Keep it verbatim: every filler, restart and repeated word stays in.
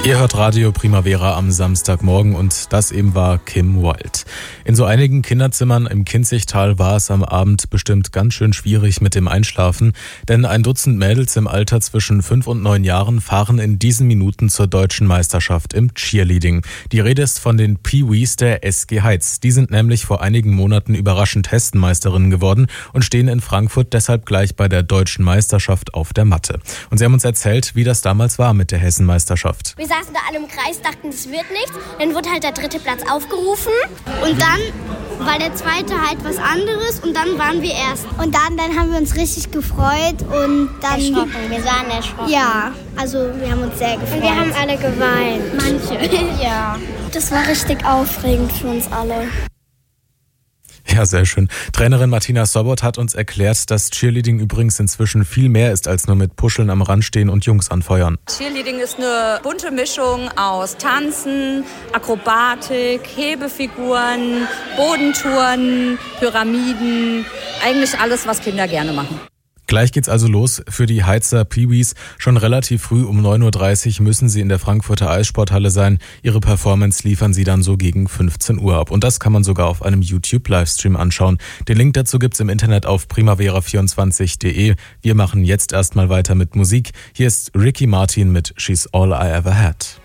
Ihr hört Radio Primavera am Samstagmorgen und das eben war Kim Wilde. In so einigen Kinderzimmern im Kinzigtal war es am Abend bestimmt ganz schön schwierig mit dem Einschlafen, denn ein Dutzend Mädels im Alter zwischen fünf und neun Jahren fahren in diesen Minuten zur deutschen Meisterschaft im Cheerleading. Die Rede ist von den Pee-Wees der S G Heitz. Die sind nämlich vor einigen Monaten überraschend Hessenmeisterinnen geworden und stehen in Frankfurt deshalb gleich bei der deutschen Meisterschaft auf der Matte. Und sie haben uns erzählt, wie das damals war mit der Hessenmeisterschaft. Wir saßen da alle im Kreis, dachten, das wird nichts. Dann wurde halt der dritte Platz aufgerufen. Und dann war der zweite halt was anderes. Und dann waren wir erst. Und dann, dann haben wir uns richtig gefreut. Und dann erschrocken. Wir waren erschrocken. Ja, also wir haben uns sehr gefreut. Und wir haben alle geweint. Manche. Ja. Das war richtig aufregend für uns alle. Ja, sehr schön. Trainerin Martina Sobot hat uns erklärt, dass Cheerleading übrigens inzwischen viel mehr ist als nur mit Puscheln am Rand stehen und Jungs anfeuern. Cheerleading ist eine bunte Mischung aus Tanzen, Akrobatik, Hebefiguren, Bodentouren, Pyramiden, eigentlich alles, was Kinder gerne machen. Gleich geht's also los für die Heitzer Pee-Wees. Schon relativ früh um neun Uhr dreißig müssen sie in der Frankfurter Eissporthalle sein. Ihre Performance liefern sie dann so gegen fünfzehn Uhr ab. Und das kann man sogar auf einem YouTube-Livestream anschauen. Den Link dazu gibt's im Internet auf primavera vierundzwanzig punkt de. Wir machen jetzt erstmal weiter mit Musik. Hier ist Ricky Martin mit She's All I Ever Had.